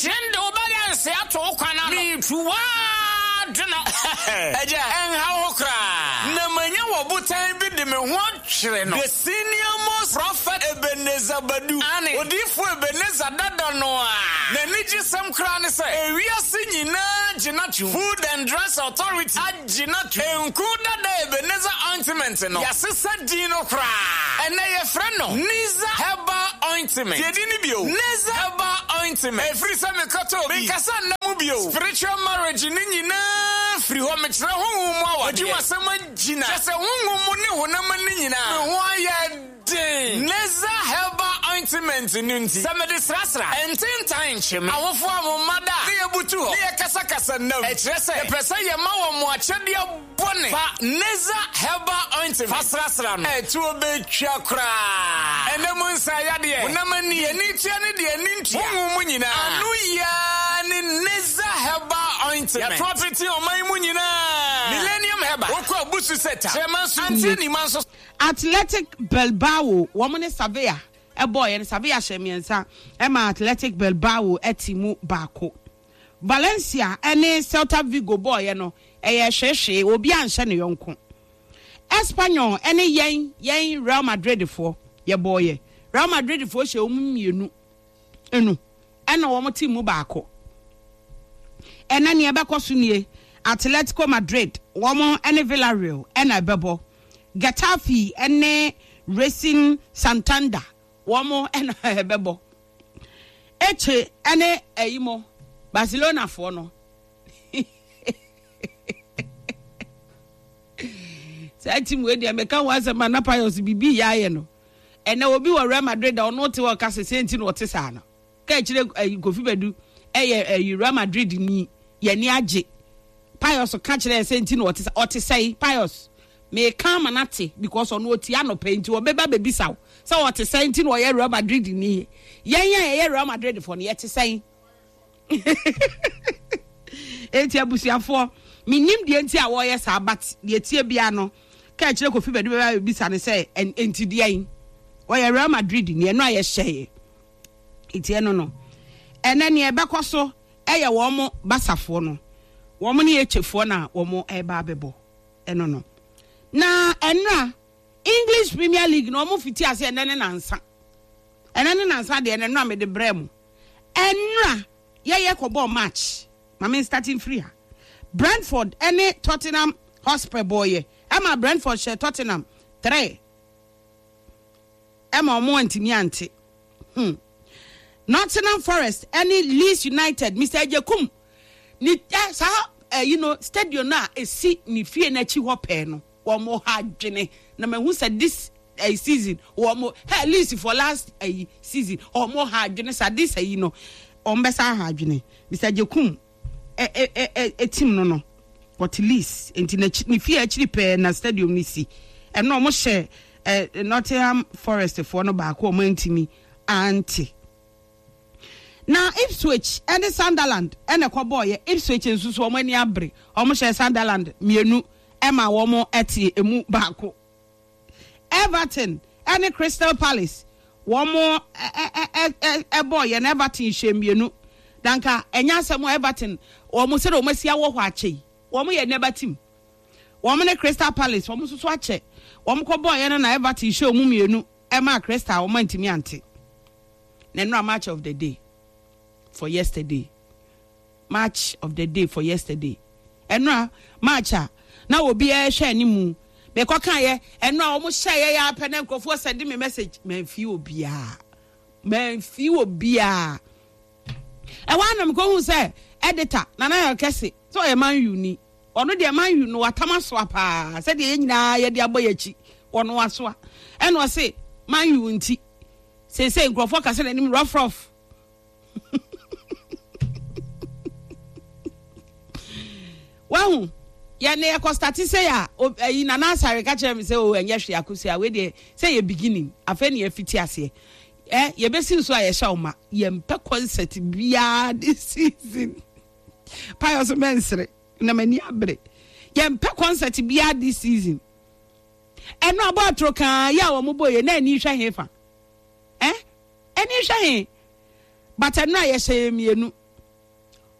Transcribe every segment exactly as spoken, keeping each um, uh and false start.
Tiende obaga se ato kwana me tuwa dna. Eja en ha okra. Na manya wo botan bi de me ho twere no. The senior most prophet Ebenezer Badu. Odifo Ebenezer Dada no a. Na niji sem kra ne se ewiase nyina ginatu. Food and Drug Authority aginatu. Enku Dada Ebenezer ointment no. Yasesa dino kra. Ene ye friend no. Niza Herbal ointment. Yedini bio. Niza Herbal ointment. Every time me kato bi kasa namu bio. Spiritual marriage ni nyina free ho me kire ho mu awa. Odi wasema gina. Kase ho mu ne ho na mani nyina. Ho aye den. Niza Herbal ointment nunti. Samedi srasra. Entin time chim. Awofo amomada. Ne yebutu ho. Ne kasa kasa nam. E kire se. E pesa ye ma wo mo achede bone. Fa Niza Herbal ointment. Fa srasra no. E tu obetwa kra. Ene mu nsa yade e. Na mani eni tia ne de eni ntia. Ho mu nyina. Anu ya ne Niza Herbal ointment. Ya property o man mu nyina. Millennium Herbal. Okwa busu seta. Chemansu anti ni manso. Athletic Bilbao, woman is Sevilla. A boy and Sevilla Shemiansa, Emma Athletic Bilbao, Etimu Bako. Valencia, any Celta Vigo boy, you know, a sheshe, will be answering yonko. Espanyol, any yang, yang Real Madrid for, your boy. Real Madrid for she um you know. Enu, and no one team Bako. And any Abaco Sunie, Atletico Madrid, woman, any Villarreal, and a bebo. Getafe ene Racing Santander womo ene hebebo eche ene eyimo Barcelona fo no say team we dey make one say man Pius bibi yaye no ene obi wo Real Madrid da ono te wo ka se senti no te sa no ka kire Kofi Badu eye Real Madrid ni ye ni age Pius ka kire senti no te sa o te say Pius me come anate because on what ya no paint or beba baby saw. So what is saying to Real Madrid ni. Yeah, yeah, Real Madrid for yet to say. Etia busia for me nim de entia wo yes but de etia bia no ka kire Kofi Badu beba baby sa ne say en enti de yin. Wo Real Madrid ni no aye hye. Etia no no. Ene ne e bekoso eye wo mo basafo no. Wo mo ne echefo na wo mo e ba bebo. Eno no. Na enra English Premier League no mo fiti ase enene nansa. Enene nansa de enenra me de brem. Enra ye ye ko ball match. Mama starting free. Brentford any Tottenham Hotspur boy. Emma Brentford share Tottenham three. Emma mo antimi ante. Hmm. Nottingham Forest any Leeds United Mister Jekum. Ni sa uh, you know stadium na e si ni fie na chi ho pe no. One more hard journey. No man who said this uh, season or more at least for last uh, season or more hard journey. So this uh, you know on besa hard journey. Mister Jekum a a a a team no no. What least into the fear actually pay na stadium ni si. And no more share uh, Nottingham Forest for no back or main me auntie. Now Ipswich and the Sunderland and a cowboy Ipswich and so many abre almost share Sunderland mienu. Emma womo eti emu bako. Everton any Crystal Palace womo e e boy and Everton shemienu. Danka enya semo Everton womo se do masia wo hwa ache. Womo ye never team. Womo ne Crystal Palace womo so so ache. Womo ko boy na Everton show mu mienu. Emma Crystal womo ntimi ante. Na no match of the day for yesterday. Match of the day for yesterday. Enra match a na obi e hwe ni mu be ko kan ye eno a omo hye ye ya pe na nkofo send me message man fi obi a man fi obi a e wa na me ko hu say editor na na ya kese so e man yu ni ono de man yu no atama so pa se de nyina ye de aboyachi ono aso a eno say man yu nti say say nkofo ka se na ni rough rough wow ya ne ekostati say ya yi na na asare ka kire me say o enye hwe akosi a we de say ye beginning afa ne afiti ase eh ye besi so a ye hya oma ye mpe concert bia this season Pius mensre na mani abre ye mpe concert bia this season eno abatro kan ya wo mo boye na ani hwa hefa eh ani hwa he but eno a ye hye mienu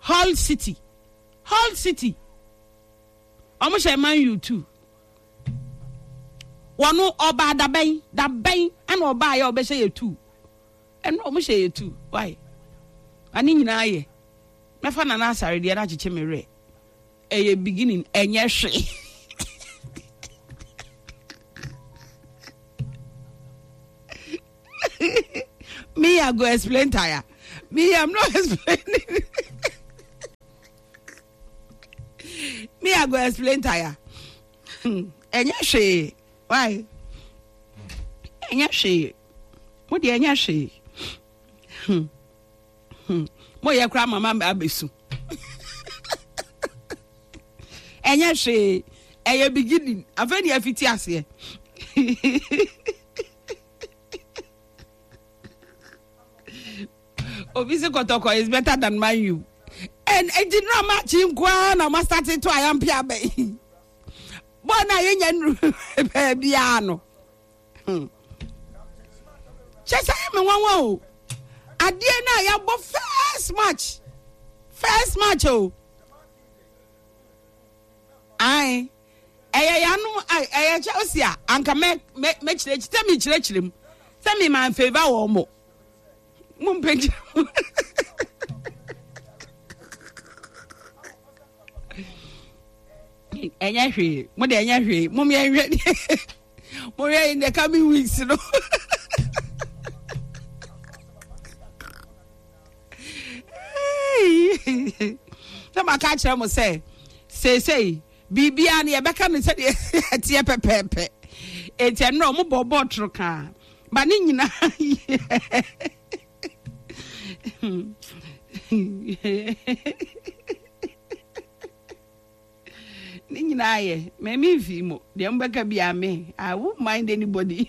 Hull City. Hull City. Omo she Man U too. Wano oba da ben, da ben, and oba ya obe she too. And omo she too. Why? Ani nyina ye. Me fa na na asare de na chiche me re. E beginning enye hwe. Me I go explain tire. Me I'm not explaining. Me I go explain tire. Enye hwe. Why? Enye hwe. Mo de enye hwe. Hmm. Hmm. Mo ye kra mama abesu. Enye hwe. Eye beginning. Afeni afiti ase. Obviously Kotoko is better than Man U. And I did not match him kwa na ma start to I am pia be. Bona yenye biano. Hmm. Chesa me wan wan. Adie na ya bo first match. First match oh. Ai. Eye ya no eye Chelsea anka me me chire chire me chire chire mu. Say me man favor wo mo. Mum page. Enya hwe, mo de enya hwe, mum ye hwe. Mo ye in the coming weeks no. Sama ka kire mo say, say say, bibia na ye beka no say tie pepepe. Enti no mo bobo tro ka. Ba ni nyina. Nina ye, me me vimo. The umbeka be a me. I won't mind anybody.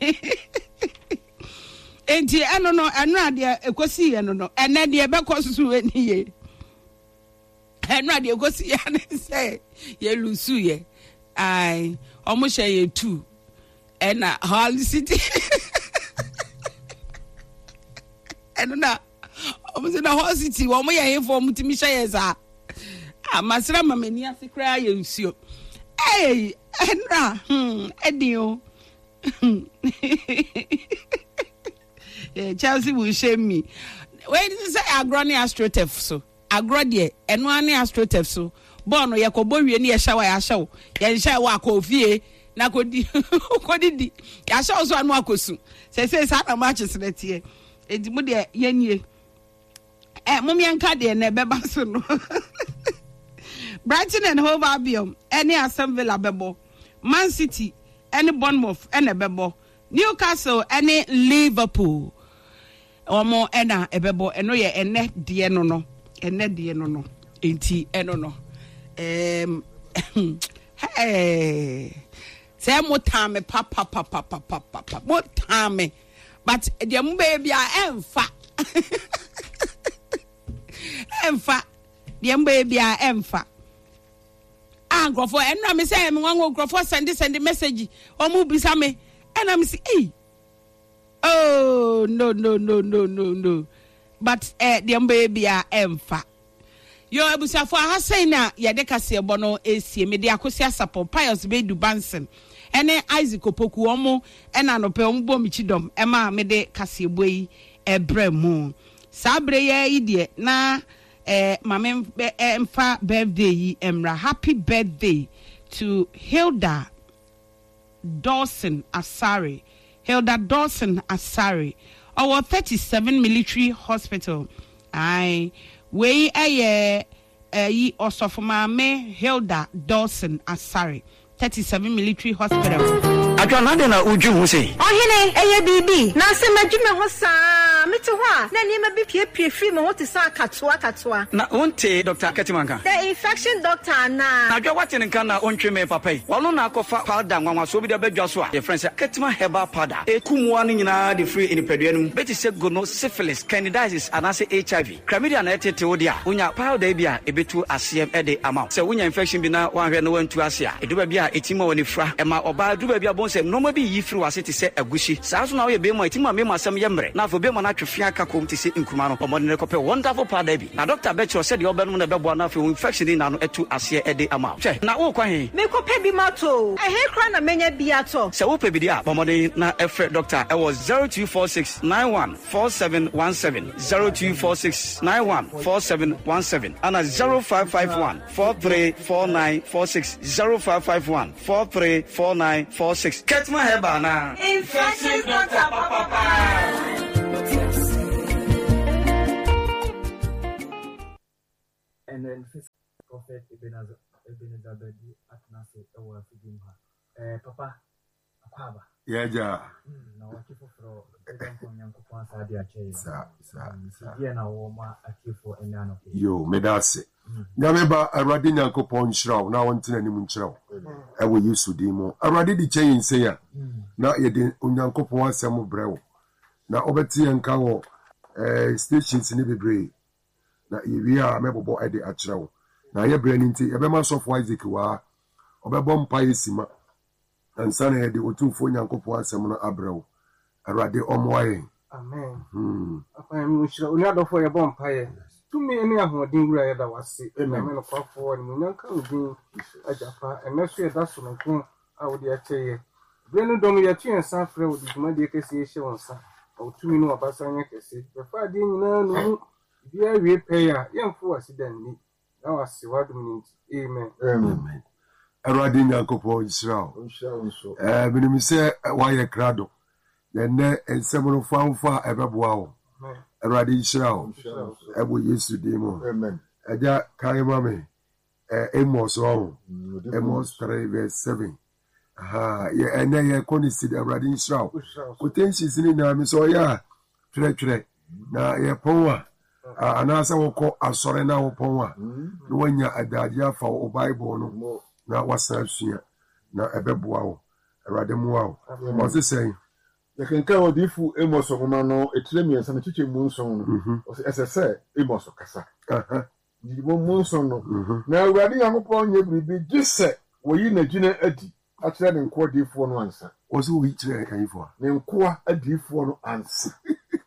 Enti ano no ano ade ekosi ano no. Ene de bekosu eni ye. Ano ade ekosi ane say ye lusu ye. Ai, omo she ye two. Ena Hull City. Eno na omo se na Hull City wo mo ye inform timi hye ye za. Amasra mamani asekra ye nsuo. Hey, Enra, hmm, Edio. Chelsea will shame me. Wait, this is agroni astrotef so. Agrodie, enwani astrotef so. Bono ye ko bowie ni ye shawa ya shawo. Ye shawa ko fie na ko di ko di. Ya shawo so anu akosu. Se se sa na matches na tie. Edi mu de ye nie. Eh, mum yanka de na beba so no. Brighton and Hove Albion, any Aston Villa bebo, Man City, any Bournemouth, any bebo, Newcastle, any Liverpool, or more ena ebebo, and no ye and net dieno no, and net dieno no, ain't eno no. Um, hey, say more time, papa, papa, papa, papa, more time, but the baby I am fat. Am fat, the baby I am fat. Grofo enna me say me wan grofo send send message o mu bisa me enna me say eh oh no no no no no no but eh the baby a emfa yo abusafo ha say na ye de kase ebo no esie me de akosi asapo Pius Bedu Bansen ene Isaac Opoku omo enna no pe omo bo mi chidom e ma me de kase ebo yi ebre mu sabre ye ide na Eh, mama emfa birthday yi emra. Happy birthday to Hilda Dawson Asari. Hilda Dawson Asari. Our thirty-seven military hospital. I we aye eh also for mama Hilda Dawson Asari. thirty-seven military hospital. Adwanade na uju hu sei. Ohene eye bibi. Na se madwume ho saa. Mete ho a na niema bi pie pie fi mo ho te sa katoa katoa. Na wonte Doctor Ketimanka. The infection doctor na. Na dwa wate nka na ontwe me papa yi. Wono na akofa powder nwanwa so bi da badwa so a. Ye friend say Ketima herbal powder. Ekumwa ne nyina de free enipadua num. Beti se gono syphilis, candidiasis anase H I V. Chlamydia na etete wo dia. Unya powder bi a ebetu asem e de ama. Se unya infection bi na wanhwe no wantu ase a. Eduba bi a etima woni fra. E ma oba duba bi abon se no ma bi yi free wase te se agushi. Sa so na wo ye be mo etima me masam ye mre. Na fo be mo na twe fiaka kom te se nkuma no omode ne kope wonderful powder bi na doctor be chiro said the obenum na bebo na fe infection ni na no etu ase e de ama che na wo kwa he me kope bi mato e he kra na menya bi ato se wo pe bi dia omode na efe doctor e was zero two four six nine one four seven one seven zero two four six nine one four seven one seven and zero five five one four three four nine four six zero five five one four three four nine four six Ketma heba na infection doctor papa. And then Prophet Ebenezer Ebenezer Bedi Atnase Ewa Fidimha. Eh papa Akwaba. Yeah ja. Na wakifo fro edanko nyanko kwa sadi ache. Sa sa. Sidia na woma akifo enano. Yo medase. Nyameba Awurade Nyankopon nhyiraw na wonte anim nhyiraw. Ewo Yesu din mu. Awurade di kyen nse ya. Na yede Onyankopon asem brewo. Na obeti enka wo eh stations ni bebre. Na yewi a mebobo ede akyerɛw na ye brɛ nti yebema sofo Isaac wa obɛbɔ mpa yesima ansa na yede otumfo Nyankopɔn asɛm no abrɛw Awurade ɔmoaye amen hmm afa mi nhyira oni adɔfo yɛbɔ mpa yɛ tumi ene ahoɔden wura yɛ da wase amen no kwafo ni munyanka odin ajafa ɛnɛso yɛ da so no ko a wodi akyɛyɛ brɛ no dɔm yɛ tuen sa frɛ wodi dwuma de kɛse yɛ hyɛ wonsa ɔtumi no abasa nyɛ kɛse bɛfa ade nyinaa no bia wie pɛya yɛmfo asidan ni na wase wadom ni amen amen Awurade Nyankopɔn nhyiraw eh binim sɛ wayɛ krado na ne ensɛm no famfa ɛbɛboa wo Awurade nhyiraw ɛbo Yesu din mu amen ɛja kaima me eh Amos on Amos three verse seven aha ye ene ye konisi Awurade nhyiraw potensis ni na me so ya twere twere na ye ponwa anasa woko asore na wopon a no wanya adade afa o Bible no na wasa sua na ebeboa wo Awurade mu wo o se sen ye kenka odifu Amos ogoma no etire miensa na chiche mu nson no o se esese Amos kasa aha di mo mu nson no na Awurade Nyankopɔn nye bibi gise woyi na gina adi akyere ne nko odifu no ansa o se wo yikyere kanfo ne nko adifu no ansa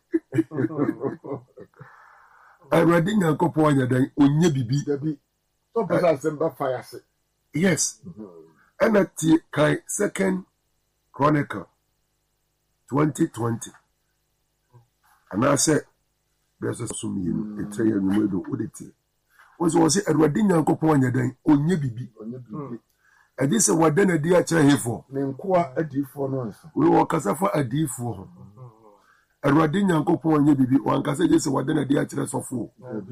Awurade Nyankopɔn anya dan onye bibi dabi so pesa semba fire se yes and at kai second Chronicle twenty twenty and I said there's a sumi etre ya nyume do odete ozo wo se Awurade Nyankopɔn anya dan onye bibi onye bibi e dey say wada na di a kyerɛ hefo ne nkoa adifo no nso we wo kasafa adifo ho Awurade Nyankopɔn anya bibi wan kasa je se wada na di a kyerɛ sofo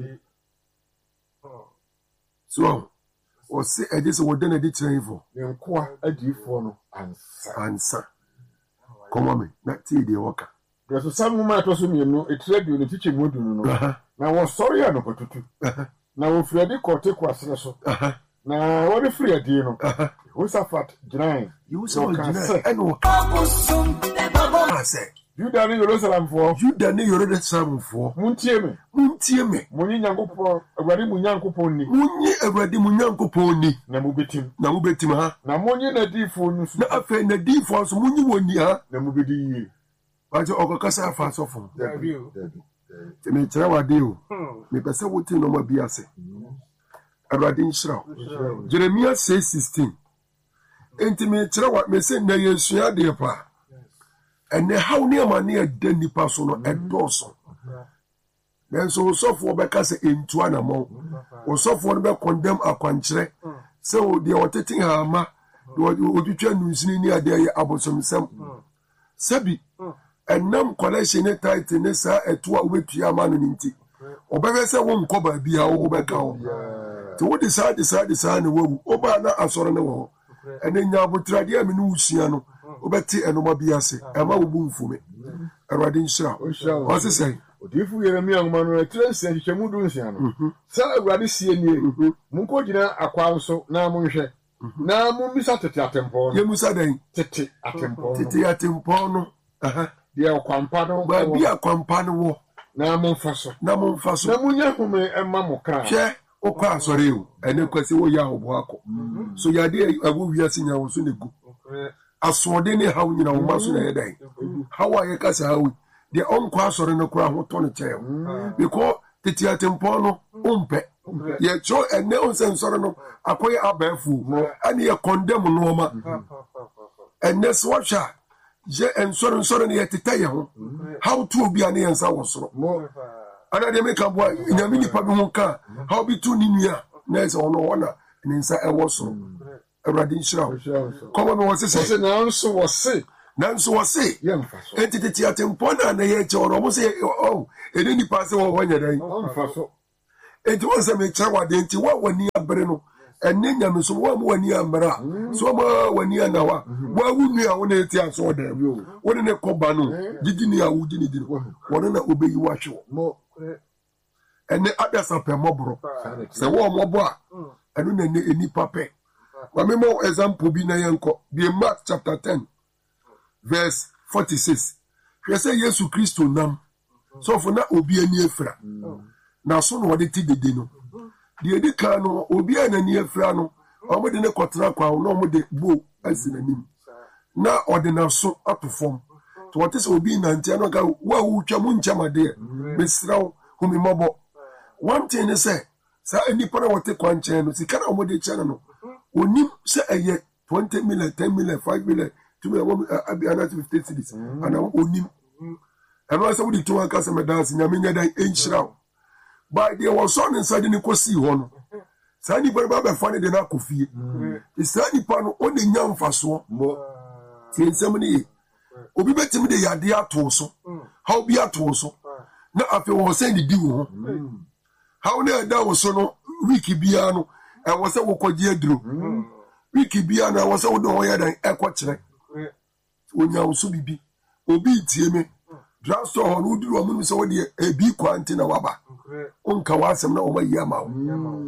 so o se e dey say wada na di kyerɛ hefo ne nkoa adifo no ansa ansa koma me na ti de woka Yesu samu ma to so mienu etire bi oni tiche modu no na wo sori ya no potutu na wo fredi kote kwasere so na wo de fredi adi no Josaphat Jnai you so Jnai eno abusum baba say Juda ni Jerusalem fo Juda ni Jerusalem fo muntie me muntie me munyi Nyankopɔn Awurade munyankopɔn ni munyi Awurade munyankopɔn ni na mubetim na mubetim ha na munyi na difo nusu na afa na difo so munyi woni ha na mubedi yi baje okokasa afa sofo dabi te me kyerɛ wade o me pese wote no ma bi ase Awurade nhyira Jeremia six sixteen enti me kyerɛ wa me se na yesua de pa ene how ne amane eda nipa so no edoso nanso sofo beka se entu anamo osofo no be condemn akwankyere se o de otete ha ma odutwa nusini ni ade ye abosomsem sabi enam collection ne title ne sa eto a obetua ma no nti obebe se wo nkoba bia wo beka wo te wo de sa de sa de sa ne wawu oba na asore ne wo ene nya abotrade ami no usua no obeti enoma biase ema wo bu mfume Awurade nhyira o se sei odifu Yeremia ngoma no etire nsia hwehwemu du nsia no sa Awurade sie nie munko gina akwa nso na monhwɛ na mummisa tete atempo no yemusa dan tete atempo no tete atempo no aha dia kwampa no ba bia kwampa no wo na momfa so na momfa so na munya home emma mokra hwɛ okwa asɔre o ene kwasi wo ya obo akɔ so yade awu wiase nya wo so ne gu asode ne hawo nyina wo maso na yedai hawo aye kasa hawo the onkwa sori no kura ho to no che because tete atempo no umpe ye cho ene onsen sori no akoye abafu ani ye condemn no ma ene swasha je ensori nsori ne yetete ye ho how to obi ani ensa wo soro ana de make boy nyame nipa bi ho ka how be to ni nua na ese ono wona ne nsa e wo soro Awurade nhyira koma me wo se se na nso wo se nanso wo se yemfa so entity atempo na na ye che oro mo se oh ene nipa se wo wonya dan yemfa so enti won se me kira wade enti wa wani abere no enne nyame so wo mo wani amra so mo wani anawa wa wunu a wo na eti aso da wo ne koba no gigi ni a wo gigi ni di wo na obeyi wa hwe mo ene adasa pe mobro se wo mobo a enu na ne enipa pe wa me mo example bi na yenko the Mark chapter ten verse forty-six hwe se Yesu Kristo nam so for na obi ani efra na so no wode ti dede no de edi kan no obi anani efra no omo de ne kotena kwa no omo de bo asinanim na ode na so atofom to what is obi na ntia no ka wa wu twa mu nchama de mesraw humi mobo one thing is say sa enipa na wote kwa nchen no sika na omo de chana no onim se eye twenty million ten million five million two million abi anati fifty cities ana onim eno say we to aka se medans nyame nya dan enchiraw by the was on inside ni kosi ho no sa ni baba ba fa ne de na kofie isa ni pa no o ne nya mfaso mo tiensem ni obi betim de yade ato so how bi ato so na afi wo se di di wo how na da wo so no wiki bia no e wo se wo koje aduro wiki bia na wo se wo do ho ya dan e ko kire onya wo so bibi obi tie me drasto ho no duro mo se wo de e bi kwanti na waba onka wasem na o mayi ama wo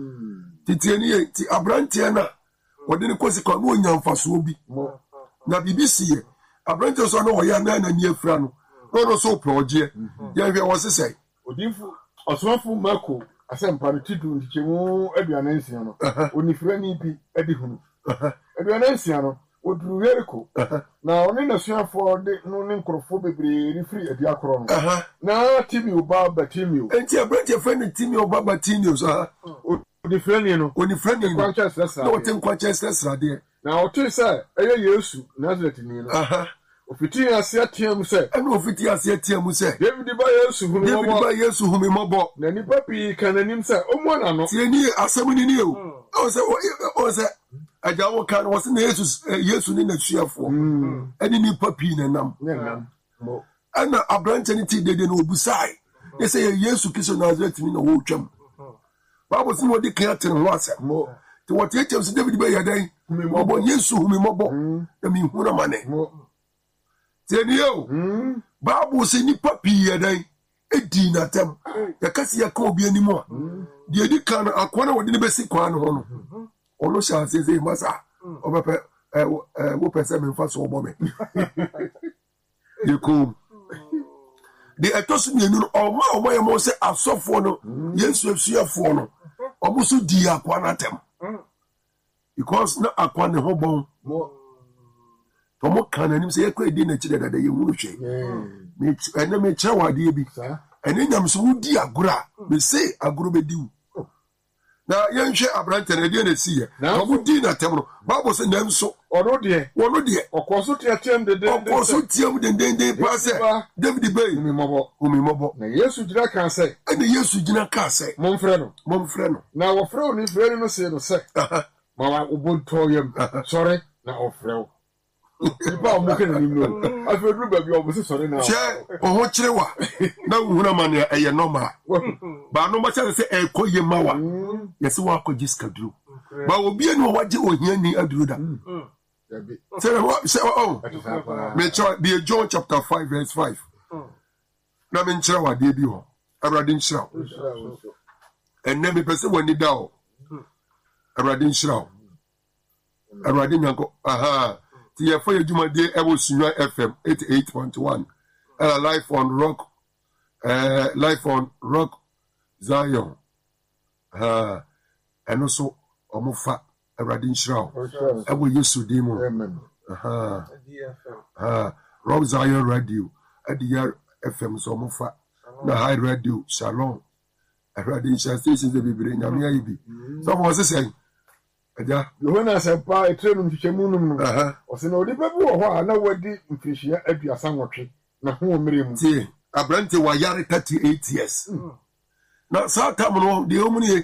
titie ni ti abrantie na wode ne kosi kwa no onya mfaso obi na bibisi ye abrantie so na o ya na na ni afra no no no so proje ya hwe wo se sei odinfu osofo mako asempa no tidu nchemu aduane nsia no onifra ni bi adi hunu aduane nsia no oduru yeriko na oni na suafo de no ne nkrofo bebre refri adi akoro no na timi oba batimi enti abrantie friend timi oba batimi so onifra ni no onifra ni no no o tin kwacha stress de na o tin say eye Yesu Nazareth ni no ofiti ase atiam say eno ofiti ase atiam say David ba Yesu humi mobo David ba Yesu humi mobo na ni papi kananim say omo na no tie ni asem ni ni o o say o say ajawo kan wo se na Yesu Yesu ni na tuafo eni ni papi na nam mo ana abrante ni ti dede no obusai e say Yesu Kristo Nazareth ni na wo twam Bible sin wo di kan ten ho asem mo ti wo tie chem se David ba yadan humi mobo Yesu humi mobo na mi hu na mane Tenio, mm. Babu se ni papi yadan edi na tem ya kasi ya ka obi animo de edi kan akwana wodi ne besi kwa no no ono sha se se masa obepe eh wo pese me fa so obo me yeko de etosu ni nu oma oma ye mo se asofo no Yesu asuafo no omo so di akwana tem because na akwana ho bon Tomo kana nim se yakwa di na chire dada ye hunu hwe me ene me kire wade bi ene nyam so wudi agura me se aguro be diu na ye nhwe abrante na de na siye tomo di na temno Bible se nam so ono de ono de okoso tiatem de de okoso tiam de de de passe David Bay mi mobo umi mobo na Yesu jira kan se ene Yesu jina ka se mon frère no mon frère no na wo frère ni frère no se no se ma wa ubunto yem sorry na o frère Ipa o muke ni no. Afi oduru ba bi o bo se sori na. Che o ho kire wa. Na huna man e ye normal. Ba no ma cha se e ko ye mawa. Yesi wa ko jiska duru. Ba obi eni o waje ohia ni aduru da. Say what say oh. Me cha be John chapter five verse five. Na me nchira wa de bi ho. Abrade nchira. En na me pese wani da o. Abrade nchira. Abrade nyanko. Aha. Tia for your Juma Day, I was Sunwa F M eighty-eight point one. Uh, live on Rock, uh, live on Rock Zion. Uh, and also, Omofa, a Radin Shroud. I will use to demo. Uh, uh, Rock Zion Radio. At the year, F M so mufa na high radio Shalom radio stations de bibre nyame ayi bi so for say aja Yohana sempa etrenu mfichemu num no o se na odipa bi wo ho a na wadi mfihia aduasa nwotwe na ho meremu tie abrante wa yare thirty-eight years na sa tam no de omuni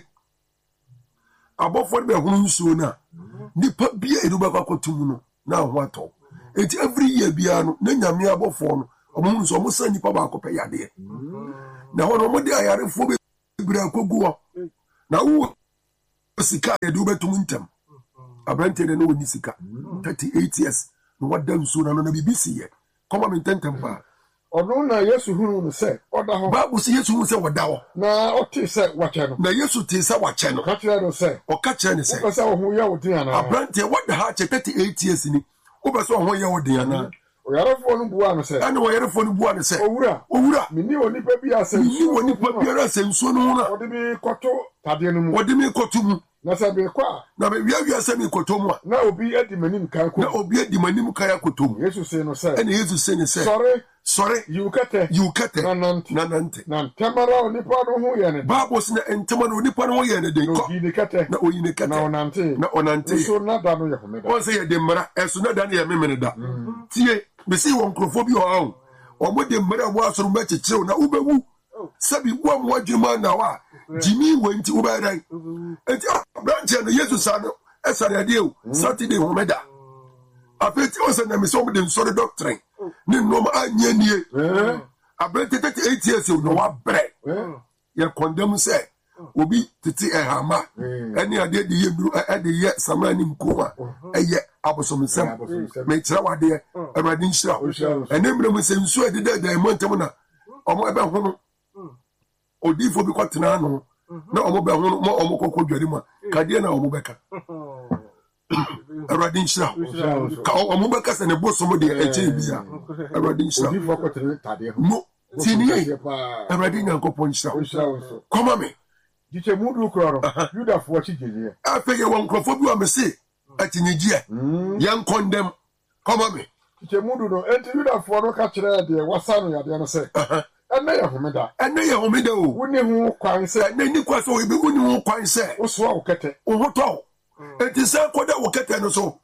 abofo be hunu nsuo na nipa bia edu ba kwakotum no na ho ato enti every year bia no na nyame abofo no omo nso omo sa nipa ba akopɛ yade na ho no mo de ayarefo be bira kogu na wo sika edu betum ntem abrante de no ni sika thirty-eight years no wada nsuo na no na bibisi ye koma me tentem ba ono na Yesu hunu no se oda ho Bible say Yesu hunu se wada ho na oti se wache no na Yesu ti se wache no ka kire no se o ka kire ni se o se ho ya wodi ana abrante wada ha che thirty-eight years ni o be so ho ya wodi ana o yarefo no buwa no se ana o yarefo no buwa no se owura owura mini oni pa bi ase mini oni pa bi ara se nsuo no na odi bi koto tade no mu odi mi koto mu na se be kwa na be wia wia se mi koto mu na obi edi manim kan ko na obi edi manim kan ya koto mu Yesu se no se ana Yesu se ne se sorry sorry you kete you kete na nante na nante na tamara oni pa no ho ye ne Bible se na entema no nipa no ho ye ne de ko ogi ne kete na oyi ne kete na onante na onante so na da no ye ho me da on se ye de mra eso na da na ye memene da tie be si won krofo bi ho o mo de mra wo asoro ma chechew na ubewu sabi wo mo adwuma na wa jimi wenti uberai enti branche no Jesus sa no esare de o Saturday ho meda apeti o se na me so mo de nsoro doctrine ni no ma anya nie eh abrete thirty-eight years no wa bre ye condemn say obi titi ehama eni ade de ye bru ade ye samani mkoma eye abosom sem me kira wade awade nshira ene mre mu se nsu ade de de montem na omo ebe ho no odifo bi kwatena no na omo be ho no mo omo kokko dwari ma kade na omo beka awade nshira ka omo beka se ne bosom de eche bia awade nshira odifo kwatena tade ho mo tini awade nyankopon nshira koma me diche mudu kroro yuda fo chi jeje afeye won krofo bi wa me se atinyegie yan condemn koma me diche mudu no enti yuda fo no ka kire de wasano ya de no se enne ye homeda enne ye homeda o woni hu kwan se enne ni kwa so ibi woni hu kwan se wo so awokete o hoto enti se koda wokete no so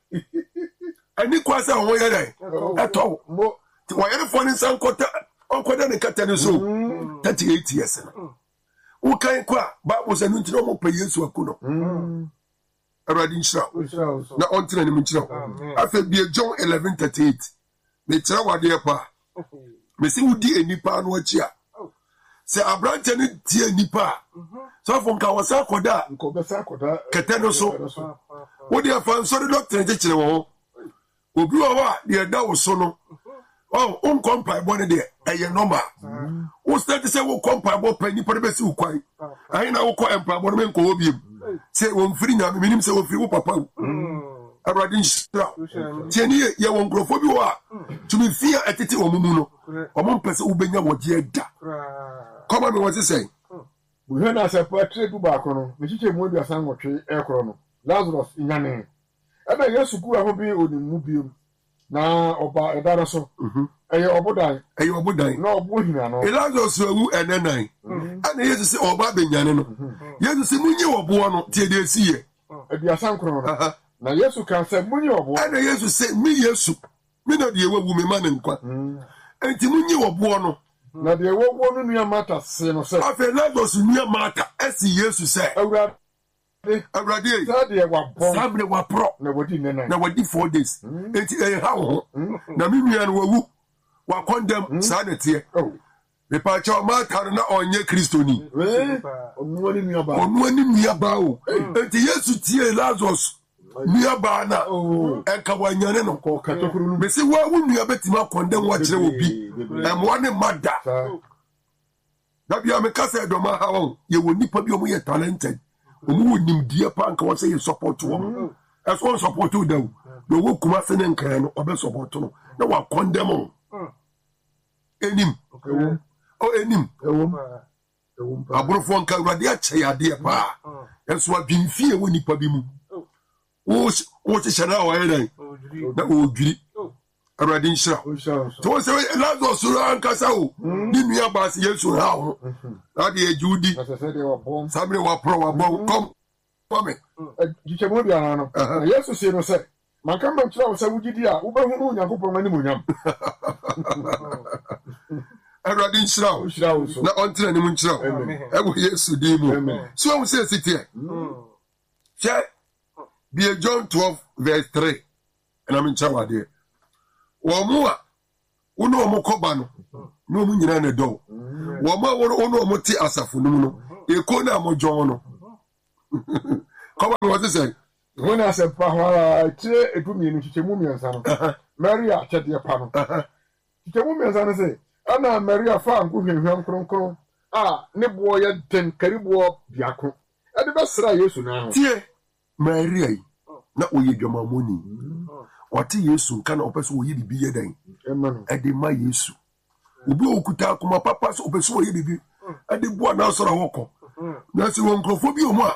ani kwa se ho ye dai eto mo ti wa yere fo ni san kota on koda ne kete no so thirty-eight years no ukai kwa Bible say nti no mo pa Yesu akuno mm awadi nshira na ontina ni mchira afa bi John eleven thirty-eight me tira wade pa me si wudi enipa no achi a se abrante ni tie enipa so fo nka wasa koda nko be sa koda kete no so wodi afa nso doctor nche kire wo obi wo wa de da wo so no oh on compare bone de eye normal wo start say wo compare bo pani po be si ukwan ayi na wo ko empire bone me nko obi say wo mfiri nya me nim say wo firi wo papa awade nshira tieni ye wo nkrofo bi wo a tumi fia etete wo mumu no omo mpese wo benya wo je da koma me what say we na se patre du ba ko no me chiche mu aduasa nwotwe e kro no Lazarus nyane ebe Yesu ku aho bi onimu bi na oba edara so eye obodan eye obodan na obo hina no Lazarus awu enenan ana Yesu se oba benyane no Yesu se munye obo no tie de siye aduasa nkro no na Yesu kan se munye obo ana Yesu se mi Yesu mi na de wawu me ma ne nkwa enti munye obo no na de wawu no nua mata se no se afa Lazarus nua mata esi Yesu se awura awurade sabe wa bon sabe wa pro na wodi nena na wadi four days enti eh ha ho na mi nua no wawu wa condemn sa na tie me pa cha mata na onye kristoni onu ani nua ba onu ani nua ba o enti Yesu tie Lazarus nua ba na enka wanyane no ko katokuru no me se wa wu nua betima condemn wa kire obi em wa ne mada da bia me kasa do ma ha won ye woni pa bi o mo ye talented omu wonim die pa nka wo say you support wo as one support you do do wo kuma se ne nkan no obe support no na wa condemn enim o enim ewom ewom abrofo nka urade a che yade pa enso adwimfie woni pa bi mu wo wo che na wa ye dan na o dwiri Awurade nhyira to wo se Lazarus so ankasa o ni nua baase Yesu ha ho na de ejudi sabre wa pro wa bo kom come jichemo bia na no Yesu se no se manka mbam kira wo se wugidi a wo behu no Nyankopɔn mani monyam Awurade nhyira wo na ontre ni mu nhyira wo ewo Yesu di mu so wo se sitie che be John twelve verse three and I'm in chawade wo mu a wo no mo koba no no mu nyina na do wo ma wo no mo ti asafo no no e ko na mo jon no koba no what say when I said pa hwa tire edumi ni chichemu miensa no Maria chede pa no chichemu miensa no say ana Maria fa nko hwehwam kronkron a ne bo ye den karibo biako e de besra Yesu na ho tie Maria na oye dwamamoni wate Yesu nka na opeso oye bibi yedan ede ma Yesu obi okuta akoma papa so opeso oye bibi ade bo na soro hoko na se won krofo bi o mu a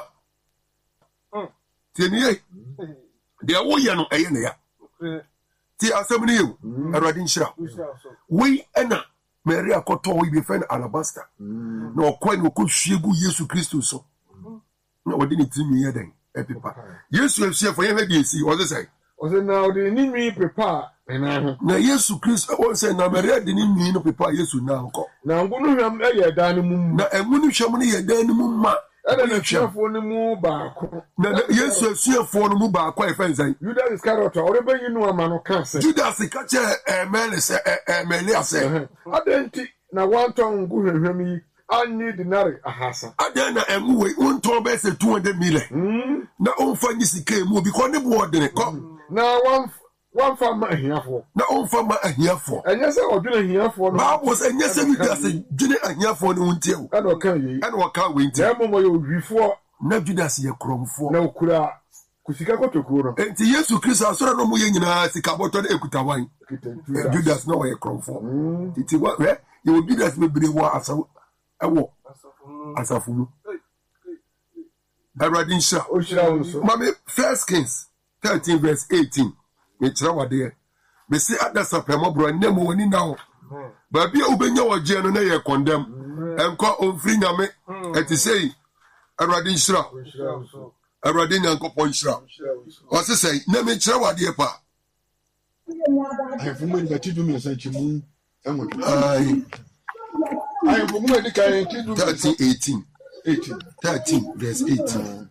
tie nie de wo ye no eye ne ya tie asem ne yo Awurade nhyira we ena Maria koto we be fen alabaster na okwa ni okohwiegu Yesu Kristo so na wode ni timi yedan epipa Yesu efie for ye be esi o say o say na odi ni nwi pepa na ho na Yesu Kristo o say na Maria de ni nwi no pepa Yesu na nko na ngunu hwam e ye dan mu na engunu hwam no ye dan mu ma e na hwafo no mu baako na Yesu asuafo no mu baako e fanzan Judas Iscariot o re bayi no ama no kan se Judas ka che emele se emele ase adenti na wanton ngu hwehwam yi anyi dinari ahasa adena enwe unto be se two hundred million na onfa nyisika mu because ne bo odene ko na one one farmer ahiafo na onfa ma ahiafo enye se odwene ahiafo no Bible say enye se Judas dwene ahiafo no untie e no kan yi e no ka we ntie na momo yo hwifo na Judas ye kromfo na okura kusika kotokuro no enti Yesu Kristo asora no mu ye nyina sika boto na ekuta wan Judas no ye kromfo titi wa eh ye Judas bebre wa asaw ewo asafu mu Awurade nhyira o hyira wo so mame First Kings thirteen verse eighteen me kyerɛ wade me se adasa pɛmo bro nemu woni na ho ba bia ubenya woje no na ye condemn enko onfiri nyame eti sei Awurade nhyira Awurade nyankopɔn nhyira o se sei na me kyerɛ wade pa ai fumu ni batidu mi san chimu enwo ai ai fumu ni kai tidu thirteen eighteen eighteen thirteen verse eighteen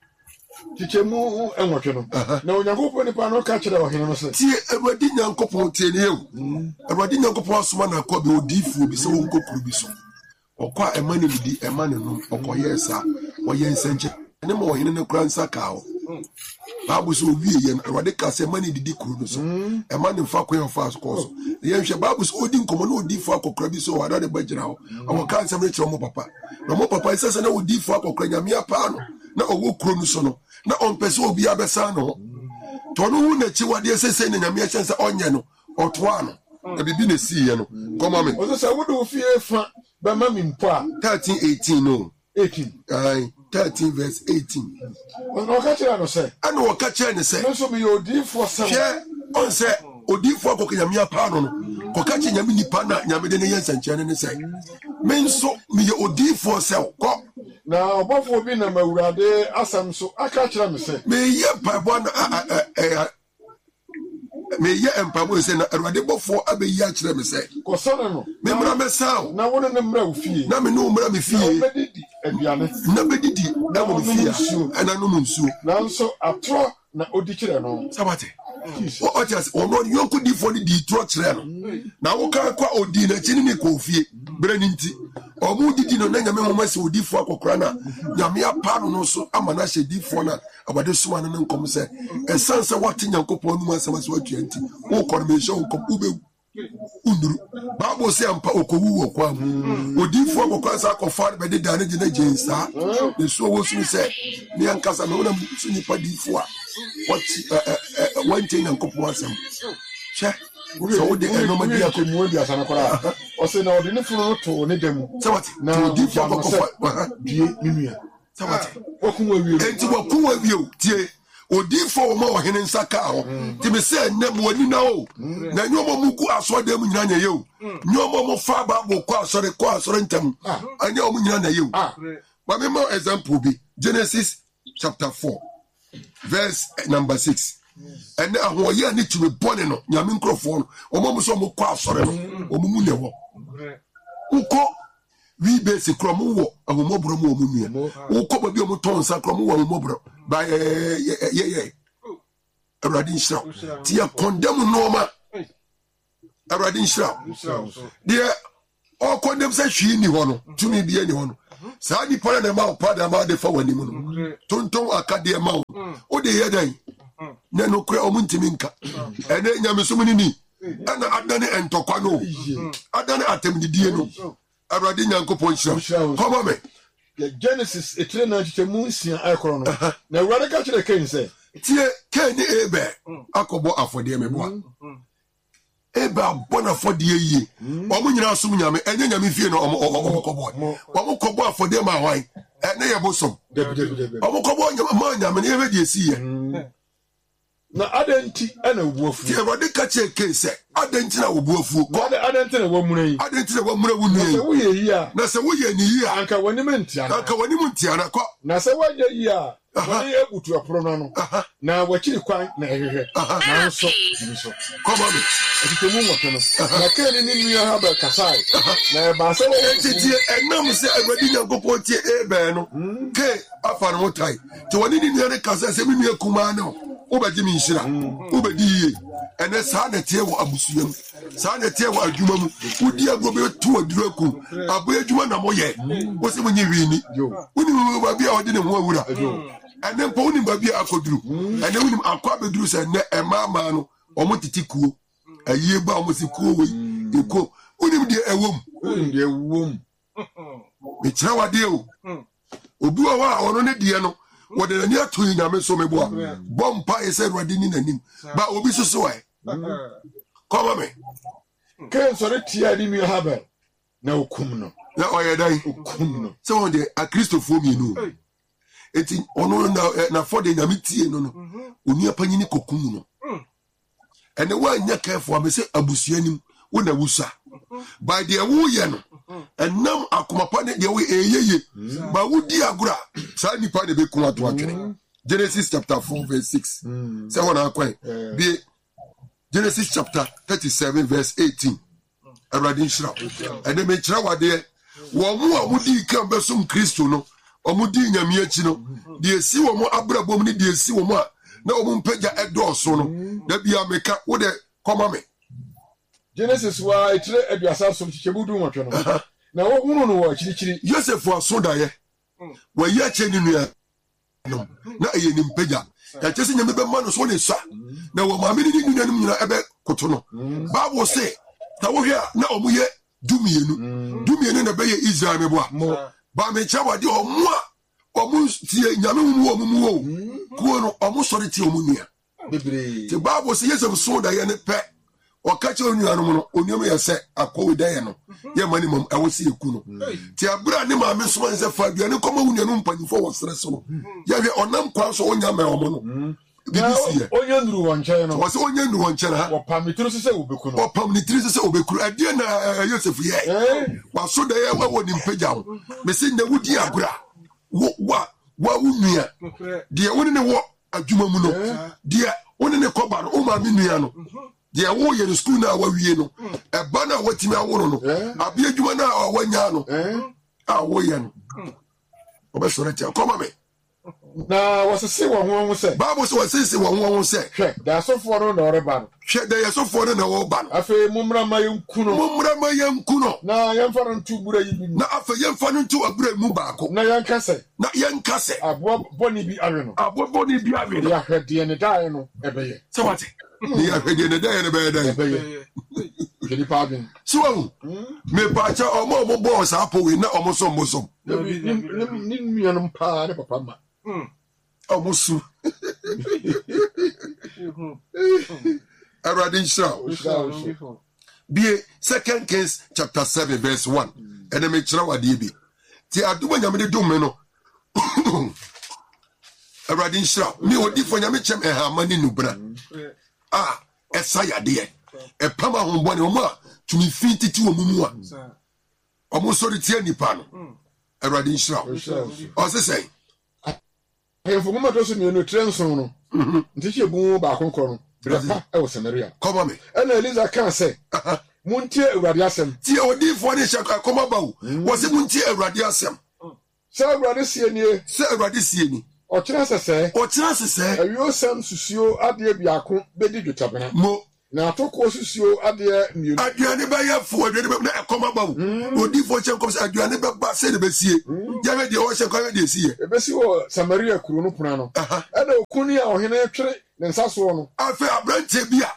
chichemu enwotwe no na Onyankopɔn ni pa no ka kyerɛ ohene no se tie Awurade nyankopɔn tie ne ewu Awurade nyankopɔn asoma na akɔ be odifu bi se won kokuru bi so okwa emane bidi emane no okoye sa woye nsenche ne mo ohene ne kura nsa ka ho Bible so wie ye Awurade ka se emane didi kuru no so emane mfa kwen fa so ko so ye hwe Bible so odi nkomo na odifu akokura bi so wada de bagira ho awon ka nsem ne kyerɛ mo papa na mo papa isese na odifu akokura nyame apa no na owo kuru no so no na on pese obi abesa no to no hu na chi wade sese na nyame chense onye no otoa no e bibi na si ye no koma me o se wodo ofie fa ba ma mi mpo a thirteen eighteen no eighteen ai thirteen verse eighteen o no ka kyerɛ no se ana o ka kyerɛ ne se no so me odi fo se hwe on se odi fo akoko nyame apa no no ko ka kyerɛ nyame nipa na nyame de ne yensankyɛ ne se me nso me ye odi fo se ko na obofo bi na mawurade asam so aka kyerɛ me se me ye pabo na me ye empamo se na Awurade bofo abeyi a kyerɛ me se ko sona no me mra me saw na wona ne mra ofie na me no mra me fie na bedidi aduane na bedidi na mo fie ana no nsuo na nso atro na odi kyerɛ no sabate o just ono yonko di for di tro kyerɛ no na wo ka kwa odi na kyini ne ko fie bra ni nti o mu didi no na nyame mo mase odi fo akokora na nyame apa no so amana hye di fo na abade suma no nkom se esanse wate nyankopon no asema se watu anti wo kɔ me hye wo kom ube unduru Bible say ampa okowu wo kwa mu odi fo akokora sa akɔfa be de dane de na jensa ne so wo su se ne ankasa me wona su nipa di fo a what one thing nyankopon asem hye so wo de enoma di akomu di asana kora o se na odi ne funu to ne demu sabati na odi fo akokora die minua sabati wakum awie enti wakum awie tie odi for mo ohene nsaka ho ti me say nem wani na o na nyomo mugu aso dem nyina nya yew nyomo mo fa ba bo ko asore ko asore ntam anya o nyina na yew ba me mo example bi Genesis chapter four verse number six and ahwo ye ni tumi bone no nyame nkrofo no o mo so mo ko asore no o mo mu ne ho uko we base krom wo ahomobro mo mo nua uko ba bi o mo ton sa krom wo ahomobro ba ye ye ye Awurade nhyira ti ya condemn no ma Awurade nhyira de o condemn sa hwi ni ho no tumi bia ni ho no sa ni para na ma pa da ma de fa wani mu no tonton akade ma o de ye dan na no kura o muntimi nka ene nyamesom ni ni ana adane entokwa no adane atemdidie no Awurade nyankopon hyira come me Genesis etre na chichemu nsia akoro no na Awurade ka kire Cain say tie Cain ni Abel akobo afode me boa Abel bona afode yie omo nyina asom nyame enye nyame fie no omo omo kobo omo kobo afode ma hwan ene ye bosom omo kobo nyama nyame ne ye di esi ye na adenti ana obuafu tie Awurade ka kire Cain say adenti na obuafu ko adenti na wamuna yi adenti na wamuna wunu yi na se wo ye yi a na se wo ye ni yi a anka wani mentia anka wani mentia na ko na se wanya yi a wani egutu aporo no no na wakiri kwan na ehehwe na nso nso come on atitemu moto no na Cain ni nua ha ba kasai na ba se wo tie enam se Awurade nyankopon tie Abel no Cain afa no tai ti wani ni nua ne kasa se mi nua kuma no ubaji mi nshira ubedi yiye ene saa na tie wo abusuam saa na tie wo adwuma mu udi agobe tu oduraku abo adwuma na moye wo se munyi wini uni ba bia odi ne ho awura ene mpo uni ba bia akoduru ene uni akwa beduru se ne emama no omo titikuo aye ba omo sikuo we eko uni de ewom uni de ewom be kira wade o obi wa wa ono ne die no what the near to Yame so me boa bompa is said Radini nanim but obi so so I come me Cain sorry tia di mi Abel na okum no na oyedai okum no so on the a Christopher mi no eti ono na na for the Yame tie no no oni apanyini kokum no ene wa nya careful am say abusuanim wo na wusa by the wo ye no enam akomapa ne de we eyeye ba wudi agura sa nipa de be kun ato atwene Genesis chapter four verse six say wona akwan be Genesis chapter thirty-seven verse eighteen Awurade nhyira ene me kyira wade wo mu a mudi kan besom Kristo no omudi nyame achi no de esi wo mu abrabom ne de esi wo mu a na omu mpagya edoso no da bia meka wo de koma me Genesis wa etre aduasa so chichebudu nwotwe no na wo hunu no wa chirichiri Joseph aso da ye wa ye che ni nua no na eye ni mpagya ya chese nyame be ma no so ne sa na wo ma me ni nua no nyina ebe koto no Bible say na wo hia na omuye dumienu dumienu na be ye Israel me boa ba me cha wade omu a omu tie nyame hu omu mu o ko no omu sori tie omu nua bebre the Bible say Joseph so da ye ne pe o kache onua no no oniom ye se akowe da ye no ye mani mom e wo se eku no ti abura ne ma me so man se fa bia ne koma wunua no mpanifo wo sere so no ye hwe onam kwa so onya ma omo no bibisi ye onya nduru wonche no wo se onya nduru wonche na wo pam ni tru se obeku no wo pam ni tru se obeku adie na Joseph ye wa so da ye wa woni mpagya wo me se na wudi agura wo wa wa wunua de woni ne wo adwuma mu no de woni ne koba no o ma me nua no de wo ye no school na wa wie no e ba na watimi aworo no abi adwuma na wanya no a wo ye no obesore tia koma me na wasese wo ho ho se Bible so wasese wo ho ho se hwe da sofo no na oreba no hwe da ye sofo no na wo ba no afa mumra ma yenku no mumra ma yenku no na yemfa no ntu bura yi bi na afa yemfa no ntu abura mu baako na yanka se na yanka se abo boni bi awe no abo boni bi awe no ya hwede ne dai no ebeye se wate ni ya hwede ne dai ne be dai ebeye jeni pardon so me pa cha omo omo boss apo we na omo so omo so ni ni no pa ne papa ma omo su Awurade nhyira be Second Kings chapter seven verse one and me kyerɛ wade bi ti adoma nyame de dom me no Awurade nhyira me odi fo nyame kyem e ha mani nubra ah esa yade e pam ahombone omo a tumi fintiti wo mumu a omo so de tie nipa no Awurade nhyira o se say ayefo mo to so mi no trenson no ntiche bu ba konkoro no brepa e wo Samaria come me ena Eliza kan say muntie Awurade asem tie odi fo ne hyaka come ba wo wo se muntie Awurade asem se Awurade sie nie se Awurade sie ni o kira sese o kira sese ayo sam susio ade biako bedi dwotabena mo na atoko susio ade mienu aduane ba ya fo aduane ba na ekoma ba wo odi fo chen kom aduane ba ba se de be sie ya me de o chen kom de sie e be si wo Samaria kuro no puna no e na okuni a ohene twere ne nsaso no afi abrante bia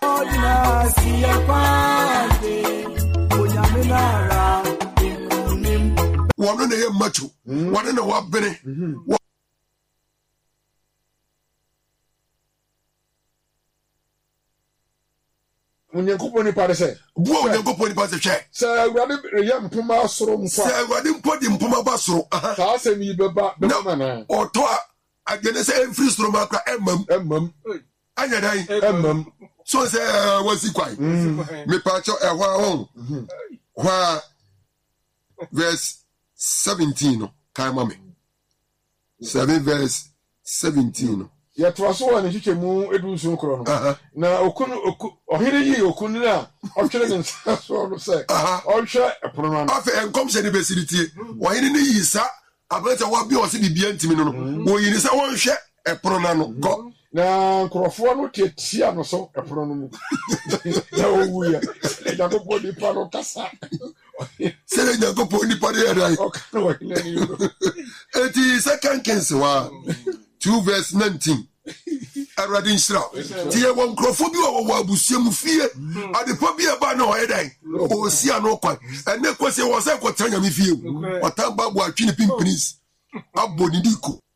wono na ye macho wono na wa bene Unyankopon ni pare se buo unyankopon ni pare se hwe se Awurade reyɛ mpoma asoro mfa se Awurade mpodi mpoma ba soro aha saa asɛm yi bɛba bɛma na ɔtɔ a agene se emfiri soro ma kra emmam emmam anya dai emmam so se wasi kwai me pa cho e hwa ho hwa verse seventeen no kan ma me seven verse seventeen no ya twaso wa ne hwehwe mu edu nso kro no na okunu ohire yi okunu na ɔtwere ne nsaso no sɛ ɔhwɛ ɛpono no afa enkom se ne besiritie ohire ne yi sa abeta wa bi o se bibia ntimi no no wo yi ne sa wɔhwɛ ɛpono na no kɔ na nkrɔfoɔ no tietia no so ɛpono no mu na owu ya Yakobo di pa no kasa se le Yakobo ni pa de rai ɔka wa ne ni eti second Kings wa two verse nineteen Awurade nhyira tie won krofo bi wo wo abusuam fie adepa bi e ba na hoye dan o si ano kwan ene kwese wo se kwotanya me fie o tamba bo atwi ne pimpinis abonidiko